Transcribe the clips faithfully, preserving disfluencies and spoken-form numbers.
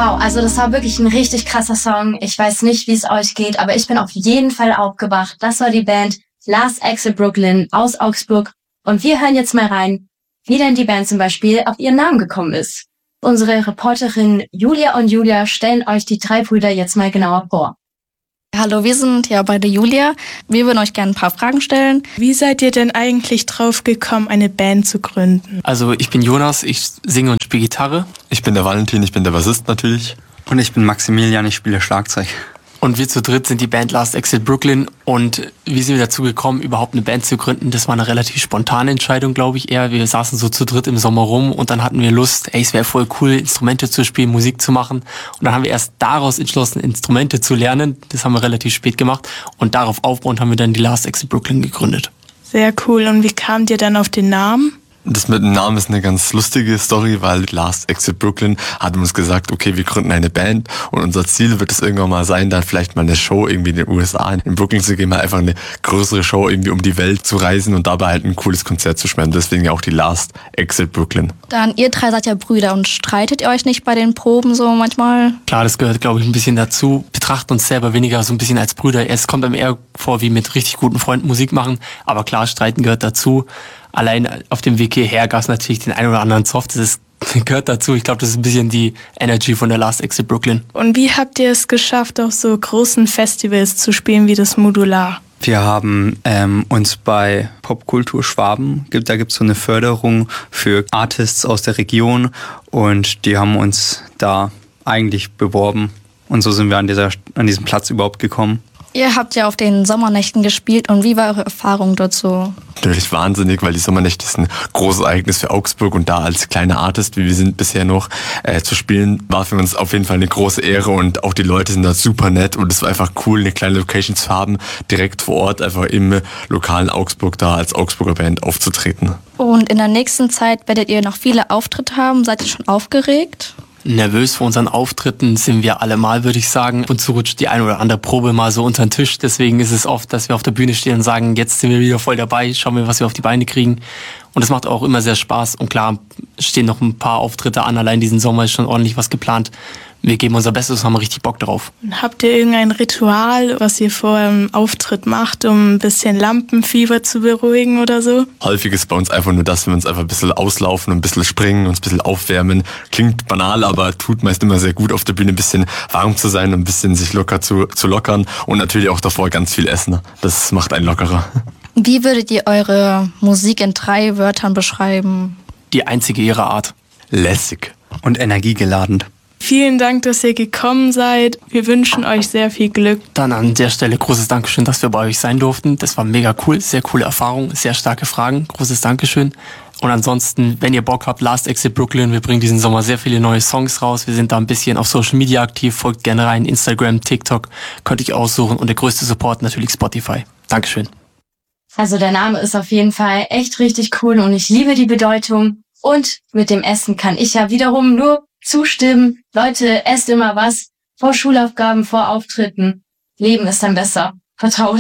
Wow, also das war wirklich ein richtig krasser Song. Ich weiß nicht, wie es euch geht, aber ich bin auf jeden Fall aufgewacht. Das war die Band Last Exit Brooklyn aus Augsburg. Und wir hören jetzt mal rein, wie denn die Band zum Beispiel auf ihren Namen gekommen ist. Unsere Reporterin Julia und Julia stellen euch die drei Brüder jetzt mal genauer vor. Hallo, wir sind ja beide Julia. Wir würden euch gerne ein paar Fragen stellen. Wie seid ihr denn eigentlich drauf gekommen, eine Band zu gründen? Also ich bin Jonas, ich singe und spiele Gitarre. Ich bin der Valentin, ich bin der Bassist natürlich. Und ich bin Maximilian, ich spiele Schlagzeug. Und wir zu dritt sind die Band Last Exit Brooklyn. Und wie sind wir dazu gekommen, überhaupt eine Band zu gründen? Das war eine relativ spontane Entscheidung, glaube ich eher. Wir saßen so zu dritt im Sommer rum und dann hatten wir Lust, ey, es wäre voll cool, Instrumente zu spielen, Musik zu machen. Und dann haben wir erst daraus entschlossen, Instrumente zu lernen. Das haben wir relativ spät gemacht. Und darauf aufbauend haben wir dann die Last Exit Brooklyn gegründet. Sehr cool. Und wie kamt ihr dann auf den Namen? Das mit dem Namen ist eine ganz lustige Story, weil Last Exit Brooklyn hat uns gesagt, okay, wir gründen eine Band und unser Ziel wird es irgendwann mal sein, dann vielleicht mal eine Show irgendwie in den U S A, in Brooklyn zu gehen, mal einfach eine größere Show irgendwie um die Welt zu reisen und dabei halt ein cooles Konzert zu schmettern. Deswegen ja auch die Last Exit Brooklyn. Dann, ihr drei seid ja Brüder und streitet ihr euch nicht bei den Proben so manchmal? Klar, das gehört, glaube ich, ein bisschen dazu. Betrachten uns selber weniger so ein bisschen als Brüder. Es kommt einem eher vor, wie mit richtig guten Freunden Musik machen. Aber klar, streiten gehört dazu. Allein auf dem Weg hierher gab es natürlich den einen oder anderen Zoff. Das ist, gehört dazu. Ich glaube, das ist ein bisschen die Energy von der Last Exit Brooklyn. Und wie habt ihr es geschafft, auf so großen Festivals zu spielen wie das Modular? Wir haben ähm, uns bei Popkultur Schwaben, gibt, da gibt es so eine Förderung für Artists aus der Region und die haben uns da eigentlich beworben. Und so sind wir an, dieser, an diesen Platz überhaupt gekommen. Ihr habt ja auf den Sommernächten gespielt und wie war eure Erfahrung dazu? Natürlich wahnsinnig, weil die Sommernächte ist ein großes Ereignis für Augsburg und da als kleiner Artist, wie wir sind bisher noch, äh, zu spielen, war für uns auf jeden Fall eine große Ehre und auch die Leute sind da super nett und es war einfach cool, eine kleine Location zu haben, direkt vor Ort einfach im lokalen Augsburg da als Augsburger Band aufzutreten. Und in der nächsten Zeit werdet ihr noch viele Auftritte haben, seid ihr schon aufgeregt? Nervös vor unseren Auftritten sind wir alle mal, würde ich sagen. Und so rutscht die eine oder andere Probe mal so unter den Tisch. Deswegen ist es oft, dass wir auf der Bühne stehen und sagen, jetzt sind wir wieder voll dabei, schauen wir, was wir auf die Beine kriegen. Und das macht auch immer sehr Spaß. Und klar, stehen noch ein paar Auftritte an. Allein diesen Sommer ist schon ordentlich was geplant. Wir geben unser Bestes und haben richtig Bock drauf. Habt ihr irgendein Ritual, was ihr vor einem Auftritt macht, um ein bisschen Lampenfieber zu beruhigen oder so? Häufig ist bei uns einfach nur, dass wir uns einfach ein bisschen auslaufen, ein bisschen springen, uns ein bisschen aufwärmen. Klingt banal, aber tut meist immer sehr gut, auf der Bühne ein bisschen warm zu sein und ein bisschen sich locker zu, zu lockern. Und natürlich auch davor ganz viel essen. Das macht einen lockerer. Wie würdet ihr eure Musik in drei Wörtern beschreiben? Die einzige ihrer Art. Lässig. Und energiegeladen. Vielen Dank, dass ihr gekommen seid. Wir wünschen euch sehr viel Glück. Dann an der Stelle großes Dankeschön, dass wir bei euch sein durften. Das war mega cool, sehr coole Erfahrung, sehr starke Fragen. Großes Dankeschön. Und ansonsten, wenn ihr Bock habt, Last Exit Brooklyn, wir bringen diesen Sommer sehr viele neue Songs raus. Wir sind da ein bisschen auf Social Media aktiv, folgt gerne rein, Instagram, TikTok, könnt ihr aussuchen. Und der größte Support natürlich Spotify. Dankeschön. Also der Name ist auf jeden Fall echt richtig cool und ich liebe die Bedeutung. Und mit dem Essen kann ich ja wiederum nur zustimmen. Leute, esst immer was. Vor Schulaufgaben, vor Auftritten. Leben ist dann besser. Vertraut.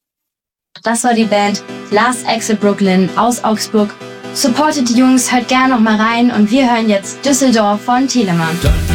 Das war die Band Last Exit Brooklyn aus Augsburg. Supportet die Jungs, hört gerne noch mal rein und wir hören jetzt Düsseldorf von Telemann.